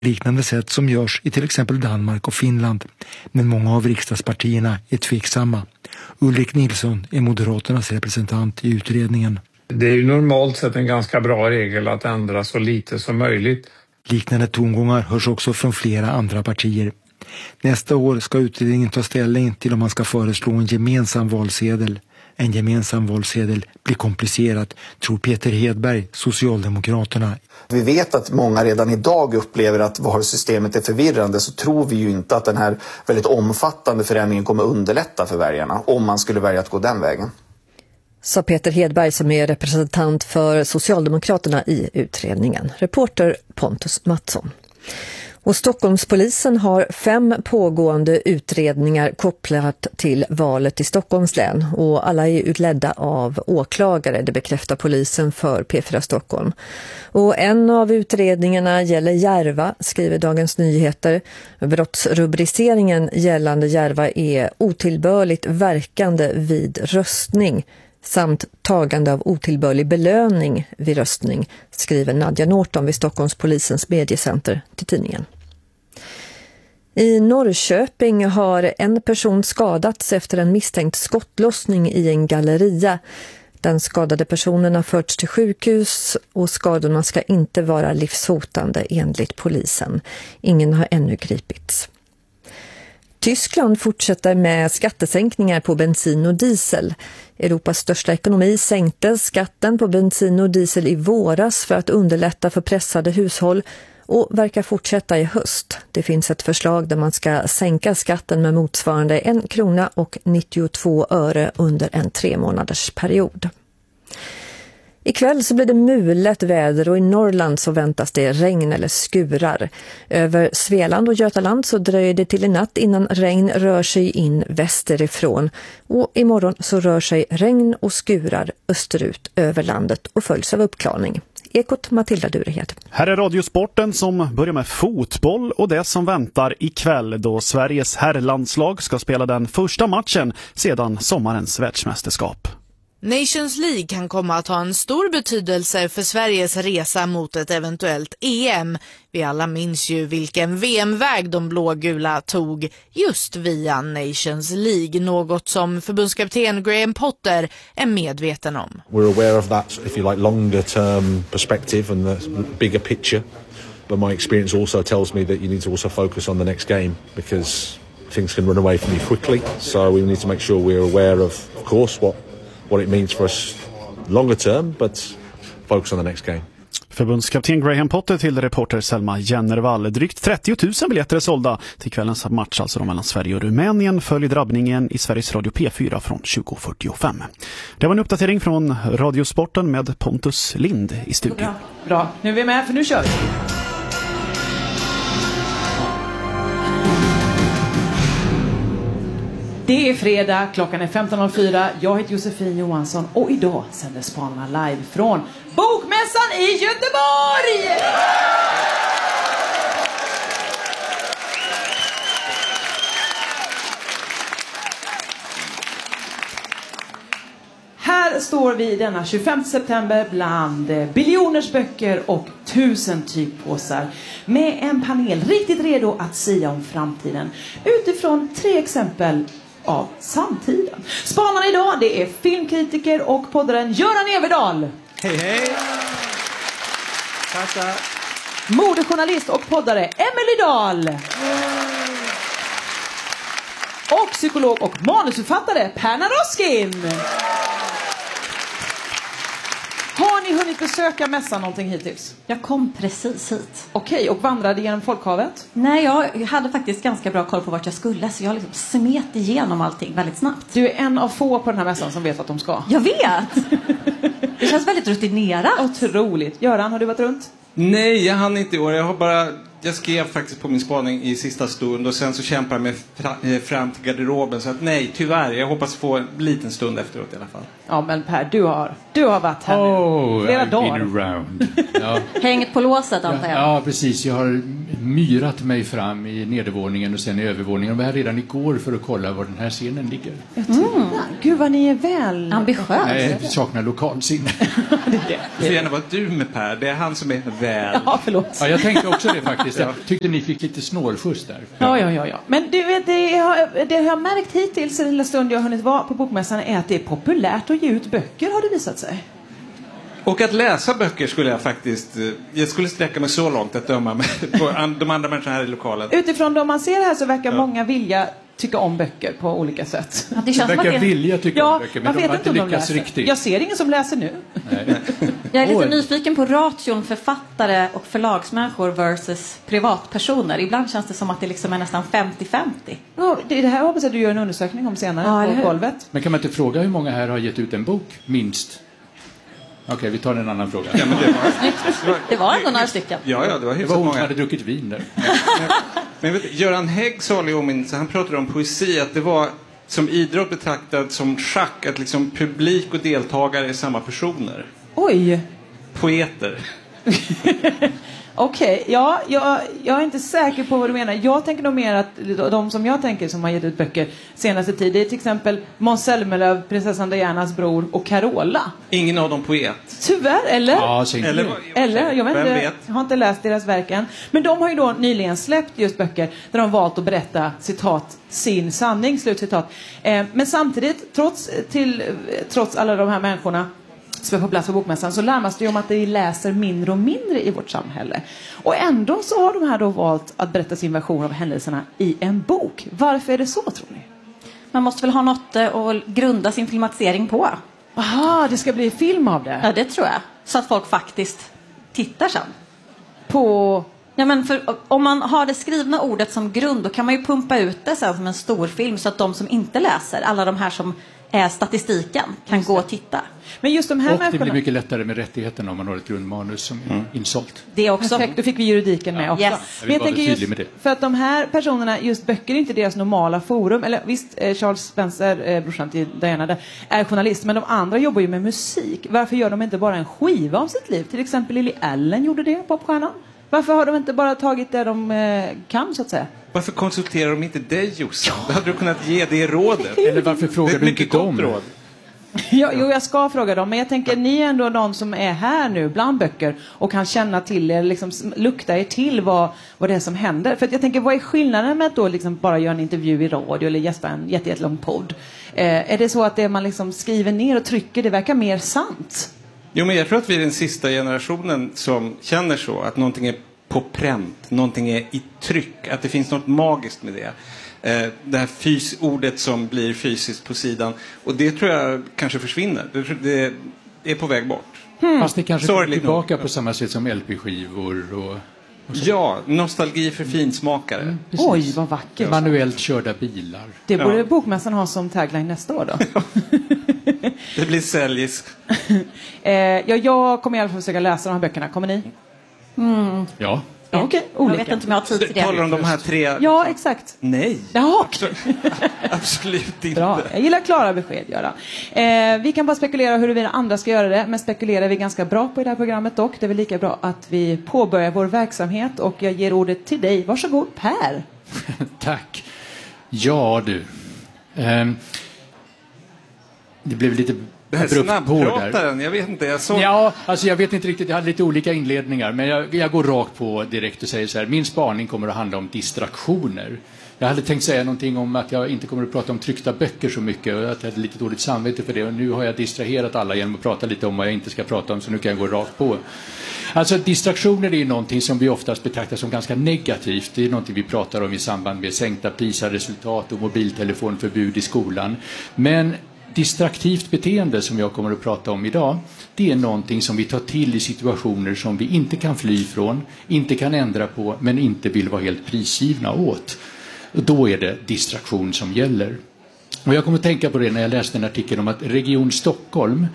liknande sätt som görs i till exempel Danmark och Finland. Men många av riksdagspartierna är tveksamma. Ulrik Nilsson är Moderaternas representant i utredningen. Det är ju normalt sett en ganska bra regel att ändra så lite som möjligt. Liknande tongångar hörs också från flera andra partier. Nästa år ska utredningen ta ställning till om man ska föreslå en gemensam valsedel. En gemensam valsedel blir komplicerat, tror Peter Hedberg, Socialdemokraterna. Vi vet att många redan idag upplever att valsystemet är förvirrande, så tror vi ju inte att den här väldigt omfattande förändringen kommer underlätta för väljarna om man skulle välja att gå den vägen. Sa Peter Hedberg som är representant för Socialdemokraterna i utredningen. Reporter Pontus Mattsson. Och Stockholmspolisen har 5 pågående utredningar kopplat till valet i Stockholms län och alla är utledda av åklagare, det bekräftar polisen för P4 Stockholm. Och en av utredningarna gäller Järva, skriver Dagens Nyheter. Brottsrubriceringen gällande Järva är otillbörligt verkande vid röstning samt tagande av otillbörlig belöning vid röstning, skriver Nadja Norton vid Stockholmspolisens mediecenter till tidningen. I Norrköping har en person skadats efter en misstänkt skottlossning i en galleria. Den skadade personen har förts till sjukhus och skadorna ska inte vara livshotande enligt polisen. Ingen har ännu gripits. Tyskland fortsätter med skattesänkningar på bensin och diesel. Europas största ekonomi sänkte skatten på bensin och diesel i våras för att underlätta för pressade hushåll och verkar fortsätta i höst. Det finns ett förslag där man ska sänka skatten med motsvarande 1 krona och 92 öre under en 3-månadersperiod. Ikväll så blir det mulet väder och i Norrland så väntas det regn eller skurar. Över Svealand och Götaland så dröjer det till i natt innan regn rör sig in västerifrån. Och imorgon så rör sig regn och skurar österut över landet och följs av uppklarning. Ekot Matilda Durehed. Här är Radiosporten som börjar med fotboll och det som väntar ikväll då Sveriges herrlandslag ska spela den första matchen sedan sommarens världsmästerskap. Nations League kan komma att ha en stor betydelse för Sveriges resa mot ett eventuellt EM. Vi alla minns ju vilken VM-väg de blågula tog just via Nations League, något som förbundskapten Graham Potter är medveten om. We're aware of that, if you like, longer term perspective and the bigger picture. But my experience also tells me that you need to also focus on the next game because things can run away from you quickly. So we need to make sure we're aware of course, what it means for us longer term, but focus on the next game. Förbundskapten Graham Potter till reporter Selma Jennervall. Drygt 30 000 biljetter är sålda till kvällens match, alltså de mellan Sverige och Rumänien, följer drabbningen i Sveriges Radio P4 från 20:45. Det var en uppdatering från Radiosporten med Pontus Lind i studion. Bra. Nu är vi med, för nu kör vi. Det är fredag, klockan är 15.04. Jag heter Josefin Johansson och idag sänder Spanarna live från Bokmässan i Göteborg! Här står vi denna 25 september bland biljoners böcker och 1000 tygpåsar med en panel riktigt redo att sia om framtiden utifrån 3 exempel av samtiden. Spanarna idag, det är filmkritiker och poddaren Göran Everdahl. Hej hej. Tackar. Modejournalist och poddare Emelie Dahl. Och psykolog och manusförfattare Perna Roskin. Har ni hunnit besöka mässan någonting hittills? Jag kom precis hit. Okej, och vandrade genom folkhavet? Nej, jag hade faktiskt ganska bra koll på vart jag skulle. Så jag liksom smet igenom allting väldigt snabbt. Du är en av få på den här mässan som vet att de ska. Jag vet! Det känns väldigt rutinerat. Otroligt. Göran, har du varit runt? Nej, jag hann inte i år. Jag skrev faktiskt på min spaning i sista stund och sen så kämpar jag mig fram till garderoben. Så att nej, tyvärr. Jag hoppas få en liten stund efteråt i alla fall. Ja, men Per, du har varit här nu flera dagar. Been around. Ja. Hängt på låset, antar jag. Ja, precis. Jag har myrat mig fram i nedervåningen och sen i övervåningen. Jag var här redan igår för att kolla var den här scenen ligger. Gud, vad ni är väl ambitiös. Nej, jag saknar lokalsinne. Det får gärna vara du med Per. Det är han som är väl. Ja, förlåt. Ja, jag tänkte också det faktiskt. Jag tyckte ni fick lite snålskjuts där. Ja. Men du vet, det jag har märkt hittills i den lilla stund jag har hunnit vara på bokmässan är att det är populärt att ge ut böcker, har det visat sig. Och att läsa böcker skulle jag skulle sträcka mig så långt att döma mig på de andra människorna här i lokalen. Utifrån det man ser här så verkar många vilja tycka om böcker på olika sätt. Ja, det känns verkar vilja tycka om böcker, men de har inte lyckats riktigt. Jag ser ingen som läser nu. Nej. Jag är lite nyfiken på ration författare och förlagsmänniskor versus privatpersoner. Ibland känns det som att det liksom är nästan 50-50. Ja, det här hoppas jag du gör en undersökning om senare på golvet. Men kan man inte fråga hur många här har gett ut en bok, minst? Okej, vi tar en annan fråga. Ja, men det var ändå några stycken. Ja, det var hon som hade druckit vin där. Men vet, Göran Hägg sa om min, så han pratade om poesi, att det var som idrott betraktat som schack, att liksom publik och deltagare är samma personer. Oj! Poeter. Okej, ja, jag är inte säker på vad du menar. Jag tänker nog mer att de som jag tänker som har gett ut böcker senaste tid, det är till exempel Måns Zelmerlöw, prinsessan Dianas bror och Carola. Ingen av dem poet. Tyvärr, eller? Ja, eller jag har inte läst deras verk än. Men de har ju då nyligen släppt just böcker där de valt att berätta, citat, sin sanning, slutcitat. Men samtidigt, trots alla de här människorna som är på plats på bokmässan, så larmas det ju om att de läser mindre och mindre i vårt samhälle. Och ändå så har de här då valt att berätta sin version av händelserna i en bok. Varför är det så, tror ni? Man måste väl ha något att grunda sin filmatisering på. Aha, det ska bli film av det? Ja, det tror jag. Så att folk faktiskt tittar sen. På... Ja, men för om man har det skrivna ordet som grund, då kan man ju pumpa ut det sen som en stor film, så att de som inte läser, alla de här som är statistiken, kan gå och titta. Men just de här och det blir mycket lättare med rättigheterna om man har ett grundmanus som är insålt. Det är också. Perfekt, då fick vi juridiken med också. Yes. Men jag tänker just, för att de här personerna, just böcker är inte deras normala forum. Eller visst, Charles Spencer, brorsan till Diana, är journalist, men de andra jobbar ju med musik. Varför gör de inte bara en skiva om sitt liv? Till exempel Lily Allen gjorde det, popstjärnan. Varför har de inte bara tagit det de kan, så att säga? Varför konsulterar de inte dig, Jossan? Då hade du kunnat ge det rådet. Eller varför frågar du inte dem? Jo, jag ska fråga dem. Men jag tänker, ni är ändå någon som är här nu bland böcker och kan känna till er, liksom lukta er till vad det är som händer. För att jag tänker, vad är skillnaden med att då liksom bara göra en intervju i radio eller gästa en jättelång podd? Är det så att det man liksom skriver ner och trycker, det verkar mer sant? Jo, men jag tror att vi är den sista generationen som känner så, att någonting är på pränt, någonting är i tryck, att det finns något magiskt med det. Det här ordet som blir fysiskt på sidan, och det tror jag kanske försvinner. Det är på väg bort. Fast det kanske kommer tillbaka på samma sätt som LP-skivor och ja, nostalgi för finsmakare. Oj, vad vackert. Manuellt körda bilar. Det borde bokmässan ha som tagline nästa år då. Det blir säljis. Jag kommer i alla fall försöka läsa de här böckerna. Kommer ni? Ja. Okej, jag vet inte om jag har tid till det. Talar om de här tre? Ja, exakt. Nej. Ja, absolut inte. Bra. Jag gillar klara besked, Göran. Vi kan bara spekulera huruvida andra ska göra det, men spekulerar vi ganska bra på i det här programmet dock. Det är väl lika bra att vi påbörjar vår verksamhet, och jag ger ordet till dig. Varsågod, Per. Tack. Ja, du. Det blev lite snabbprataren, jag vet inte. Jag vet inte riktigt, jag hade lite olika inledningar, men jag går rakt på direkt och säger så här: min spaning kommer att handla om distraktioner. Jag hade tänkt säga någonting om att jag inte kommer att prata om tryckta böcker så mycket, och att jag hade lite dåligt samvete för det, och nu har jag distraherat alla genom att prata lite om vad jag inte ska prata om, så nu kan jag gå rakt på. Alltså distraktioner är någonting som vi oftast betraktar som ganska negativt. Det är någonting vi pratar om i samband med sänkta PISA-resultat och mobiltelefonförbud i skolan. Men distraktivt beteende, som jag kommer att prata om idag, det är någonting som vi tar till i situationer som vi inte kan fly från, inte kan ändra på, men inte vill vara helt prisgivna åt. Och då är det distraktion som gäller. Och jag kommer att tänka på det när jag läste en artikel om att Region Stockholm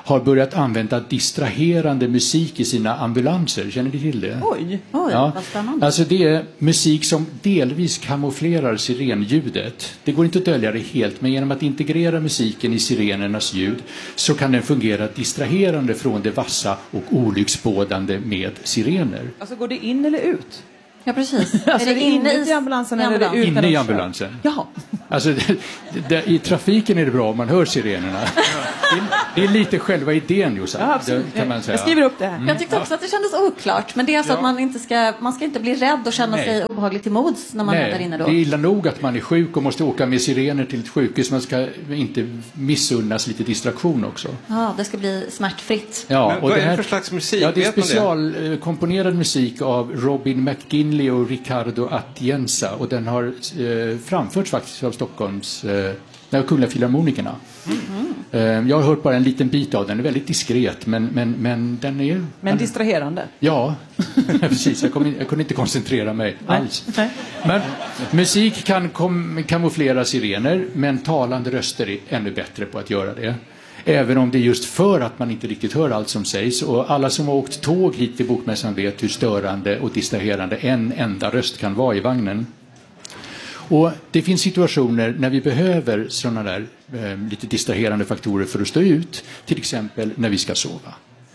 har börjat använda distraherande musik i sina ambulanser. Känner ni till det? Oj, Ja. vad spännande. Alltså det är musik som delvis kamouflerar sirenljudet. Det går inte att dölja det helt, men genom att integrera musiken i sirenernas ljud så kan den fungera distraherande från det vassa och olycksbådande med sirener. Alltså går det in eller ut? Ja, precis. Alltså är det inne i ambulansen eller är det ut? Inne i ambulansen. Jaha. Alltså, i trafiken är det bra om man hör sirenerna. Det är lite själva idén, Jossan. Ja, absolut. Kan man säga. Jag skriver upp det här. Jag tyckte också att det kändes oklart. Men det är så att man ska inte bli rädd och känna sig obehagligt till mods när man är där inne då. Det är illa nog att man är sjuk och måste åka med sirener till ett sjukhus. Man ska inte missunnas lite distraktion också. Ja, det ska bli smärtfritt. Ja, men vad är det för slags musik? Ja, det är Vet man specialkomponerad musik av Robin McGinley och Ricardo Atienza. Och den har framförts faktiskt av Stockholms Kungliga Filharmonikerna. Jag har hört bara en liten bit av den. Den är väldigt diskret, men den är... Men distraherande. Ja, precis. Jag kunde inte koncentrera mig alls. Men musik kan kamouflera sirener, men talande röster är ännu bättre på att göra det. Även om det är just för att man inte riktigt hör allt som sägs. Och alla som har åkt tåg hit till Bokmässan vet hur störande och distraherande en enda röst kan vara i vagnen. Och det finns situationer när vi behöver sådana där lite distraherande faktorer för att stå ut. Till exempel när vi ska sova.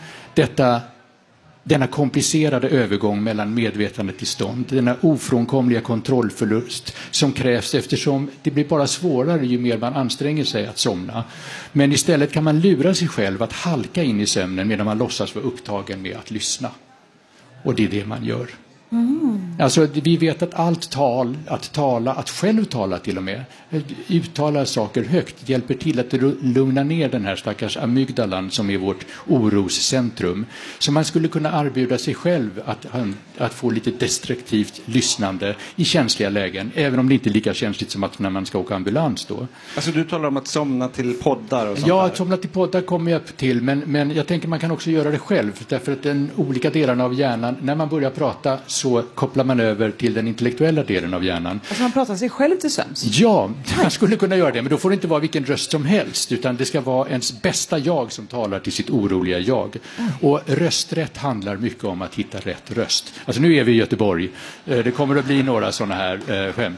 Denna komplicerade övergång mellan medvetandetillstånd, denna ofrånkomliga kontrollförlust som krävs eftersom det blir bara svårare ju mer man anstränger sig att somna. Men istället kan man lura sig själv att halka in i sömnen medan man låtsas vara upptagen med att lyssna. Och det är det man gör. Alltså vi vet att allt tal, att själv tala till och med, uttala saker högt hjälper till att lugna ner den här stackars amygdalan som är vårt oroscentrum. Så man skulle kunna erbjuda sig själv att få lite destruktivt lyssnande i känsliga lägen, även om det inte är lika känsligt som att när man ska åka ambulans då. Alltså du talar om att somna till poddar och sånt. Ja, att somna till poddar kommer jag till, men jag tänker man kan också göra det själv, därför att den olika delarna av hjärnan, när man börjar prata så kopplar man över till den intellektuella delen av hjärnan. Alltså man pratar sig själv till sömns? Ja, man skulle kunna göra det, men då får det inte vara vilken röst som helst, utan det ska vara ens bästa jag som talar till sitt oroliga jag. Och rösträtt handlar mycket om att hitta rätt röst. Alltså nu är vi i Göteborg, det kommer att bli några sådana här skämt.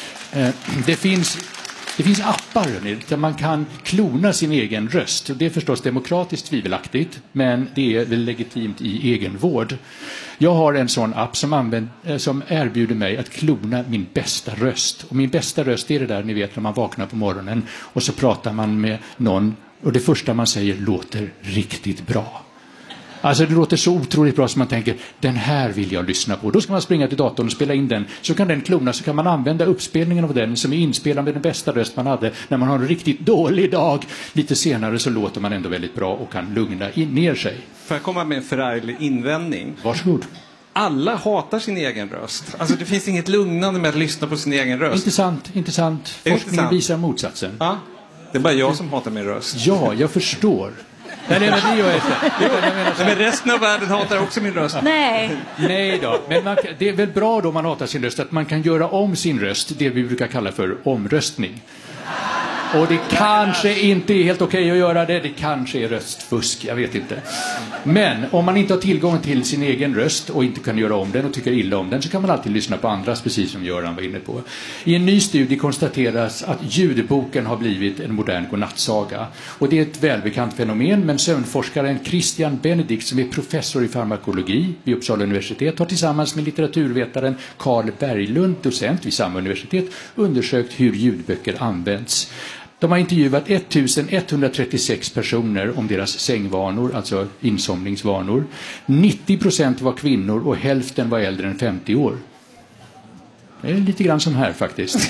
Det finns appar där man kan klona sin egen röst. Det är förstås demokratiskt tvivelaktigt, men det är väl legitimt i egenvård. Jag har en sån app som erbjuder mig att klona min bästa röst. Och min bästa röst är det där ni vet när man vaknar på morgonen och så pratar man med någon och det första man säger låter riktigt bra. Alltså det låter så otroligt bra som man tänker, den här vill jag lyssna på. Då ska man springa till datorn och spela in den. Så kan den klona, så kan man använda uppspelningen av den som är inspelad med den bästa röst man hade när man har en riktigt dålig dag. Lite senare så låter man ändå väldigt bra och kan lugna ner sig. Får jag komma med en förarglig invändning? Varsågod. Alla hatar sin egen röst. Alltså det finns inget lugnande med att lyssna på sin egen röst. Intressant. Forskningen visar motsatsen. Ja, det är bara jag som hatar min röst. Ja, jag förstår. Nej, men det gör jag inte. Men resten av världen hatar också min röst. Nej då. Men det är väl bra då man hatar sin röst att man kan göra om sin röst. Det vi brukar kalla för omröstning. Och det kanske inte är helt okej att göra det. Det kanske är röstfusk, jag vet inte. Men om man inte har tillgång till sin egen röst och inte kan göra om den och tycker illa om den så kan man alltid lyssna på andras, precis som Göran var inne på. I en ny studie konstateras att ljudboken har blivit en modern godnattsaga. Och det är ett välbekant fenomen, men sömnforskaren Christian Benedikt som är professor i farmakologi vid Uppsala universitet har tillsammans med litteraturvetaren Carl Berglund, docent vid samma universitet, undersökt hur ljudböcker används. De har intervjuat 1136 personer om deras sängvanor, alltså insomningsvanor. 90% var kvinnor och hälften var äldre än 50 år. Det är lite grann som här faktiskt.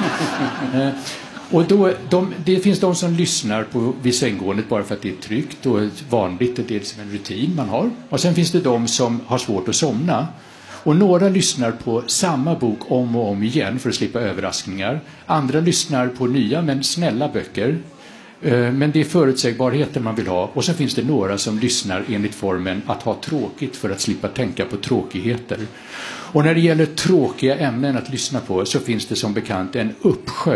Och det finns de som lyssnar på vid sänggåendet bara för att det är tryggt och vanligt, det är som en rutin man har. Och sen finns det de som har svårt att somna. Och några lyssnar på samma bok om och om igen för att slippa överraskningar. Andra lyssnar på nya men snälla böcker. Men det är förutsägbarheten man vill ha. Och så finns det några som lyssnar enligt formen att ha tråkigt för att slippa tänka på tråkigheter. Och när det gäller tråkiga ämnen att lyssna på så finns det som bekant en uppsjö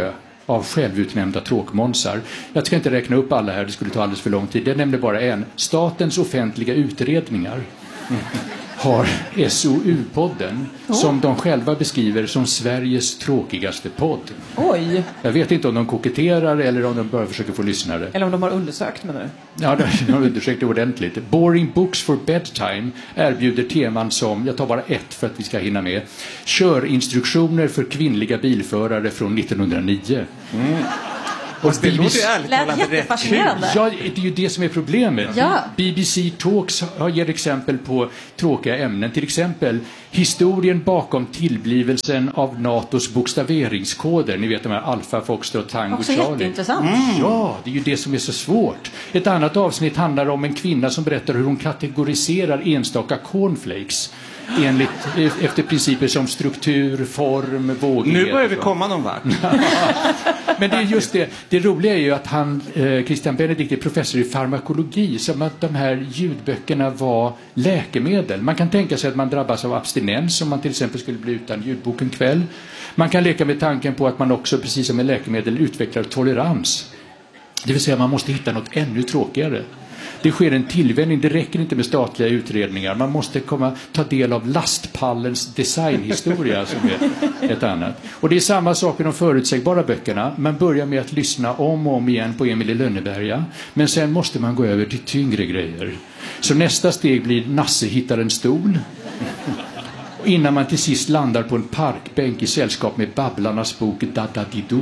av självutnämnda tråkmånsar. Jag ska inte räkna upp alla här, det skulle ta alldeles för lång tid. Jag nämnde bara en. Statens offentliga utredningar har SOU-podden som de själva beskriver som Sveriges tråkigaste podd. Oj! Jag vet inte om de koketterar eller om de bara försöker få lyssnare. Eller om de har undersökt, menar du? Ja, de har undersökt det ordentligt. Boring Books for Bedtime erbjuder teman som, jag tar bara ett för att vi ska hinna med, körinstruktioner för kvinnliga bilförare från 1909. Och det låter ju ärligt Lät jättefascinerande. Ja, det är ju det som är problemet. Ja. BBC Talks ger exempel på tråkiga ämnen. Till exempel historien bakom tillblivelsen av NATOs bokstaveringskoder. Ni vet de här Alpha, Foxtrot, Tango, Också Charlie. jätteintressant. Ja, det är ju det som är så svårt. Ett annat avsnitt handlar om en kvinna som berättar hur hon kategoriserar enstaka cornflakes efter principer som struktur, form, vågighet. Nu börjar vi komma någon vart. Men det är just det. Det roliga är ju att Christian Benedict är professor i farmakologi, som att de här ljudböckerna var läkemedel. Man kan tänka sig att man drabbas av abstinens om man till exempel skulle bli utan ljudbok en kväll. Man kan leka med tanken på att man också, precis som med läkemedel, utvecklar tolerans. Det vill säga man måste hitta något ännu tråkigare. Det sker en tillvänjning, det räcker inte med statliga utredningar. Man måste ta del av lastpallens designhistoria som är ett annat. Och det är samma sak med de förutsägbara böckerna. Man börjar med att lyssna om och om igen på Emil i Lönneberga. Men sen måste man gå över till tyngre grejer. Så nästa steg blir Nasse hittar en stol. Innan man till sist landar på en parkbänk i sällskap med Babblarnas bok Dadadido.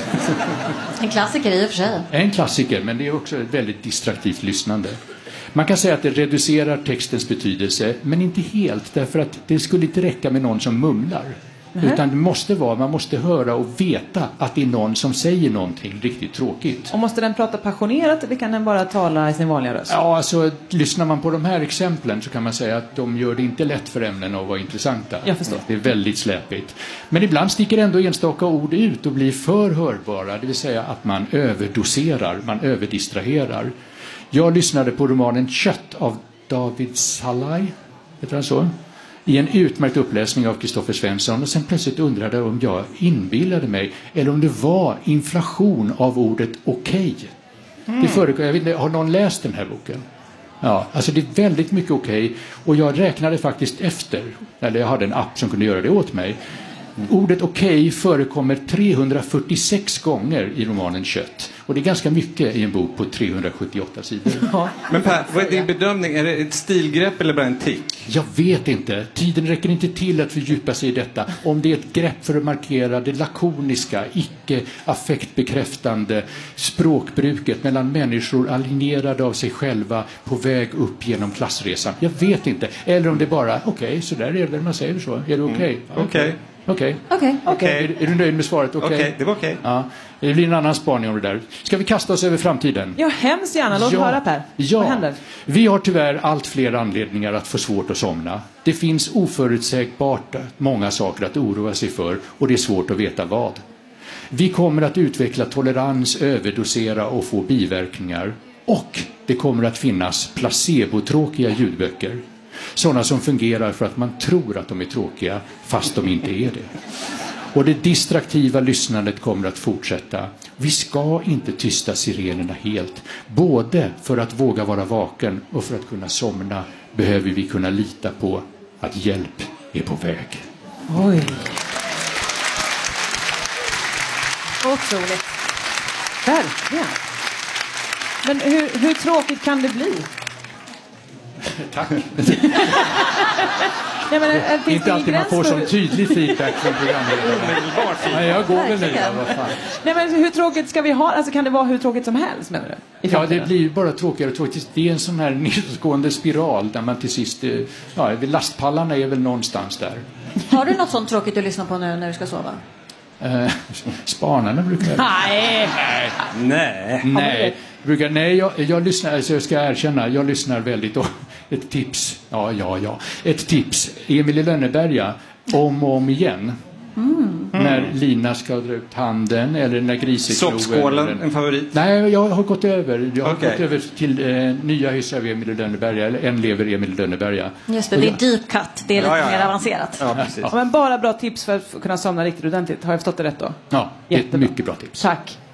En klassiker i och för sig. En klassiker, men det är också ett väldigt distraktivt lyssnande. Man kan säga att det reducerar textens betydelse, men inte helt, därför att det skulle inte räcka med någon som mumlar. Utan det måste man måste höra och veta att det är någon som säger någonting riktigt tråkigt. Och måste den prata passionerat eller kan den bara tala i sin vanliga röst? Ja, alltså lyssnar man på de här exemplen så kan man säga att de gör det inte lätt för ämnen att vara intressanta. Jag förstår. Det är väldigt släpigt. Men ibland sticker ändå enstaka ord ut och blir för hörbara, det vill säga att man överdoserar, man överdistraherar. Jag lyssnade på romanen Kött av David Salai, heter han så? I en utmärkt uppläsning av Kristoffer Svensson, och sen plötsligt undrade om jag inbillade mig eller om det var inflation av ordet okej. Det förekommer, jag vet inte, har någon läst den här boken? Ja, alltså det är väldigt mycket okej, och jag räknade faktiskt efter, eller jag hade en app som kunde göra det åt mig. Ordet okej förekommer 346 gånger i romanen Kött. Och det är ganska mycket i en bok på 378 sidor. Ja. Men Per, vad är din bedömning? Är det ett stilgrepp eller bara en tick? Jag vet inte. Tiden räcker inte till att fördjupa sig i detta. Om det är ett grepp för att markera det lakoniska, icke-affektbekräftande språkbruket mellan människor alienerade av sig själva på väg upp genom klassresan. Jag vet inte. Eller om det bara, okej, så där är det man säger så. Är det okej? Okej. Okej. Är du nöjd med svaret? Okej, det var okej. Ja. Det blir en annan spaning om det där. Ska vi kasta oss över framtiden? Ja, hemskt gärna. Låt höra, Per. Ja. Vad händer? Vi har tyvärr allt fler anledningar att få svårt att somna. Det finns oförutsägbart många saker att oroa sig för, och det är svårt att veta vad. Vi kommer att utveckla tolerans, överdosera och få biverkningar. Och det kommer att finnas placebo-tråkiga ljudböcker. Sådana som fungerar för att man tror att de är tråkiga fast de inte är det. Och det distraktiva lyssnandet kommer att fortsätta. Vi ska inte tysta sirenerna helt. Både för att våga vara vaken och för att kunna somna behöver vi kunna lita på att hjälp är på väg. Oj. Otroligt. Verkligen. Men hur tråkigt kan det bli? Tack. Ja, men, Inte alltid man får sån tydlig feedback från programledaren. Nej, jag går väl nu. Vad fan. Nej, men hur tråkigt ska vi ha? Alltså, kan det vara hur tråkigt som helst, menar du? Ja, det blir bara tråkigare och tråkigt. Det är en sån här nedåtgående spiral där man till sist, lastpallarna är väl någonstans där. Har du något sånt tråkigt att lyssna på nu när du ska sova? Spanarna brukar jag... Nej. Jag lyssnar, alltså jag ska erkänna, jag lyssnar väldigt. Ett tips. Ett tips. Emil i Lönneberga, om och om igen. När Lina ska dra ut handen eller när Griseklo. Soppskålen, en favorit? Nej, jag har gått över. Jag har gått över till nya hyss av Emil i Lönneberga, eller En lever Emil i Lönneberga. Just det, det är deep cut. Det är lite mer avancerat. Ja, precis. Men bara bra tips för att kunna somna riktigt ordentligt. Har jag förstått det rätt då? Ja, det är ett mycket bra tips. Tack.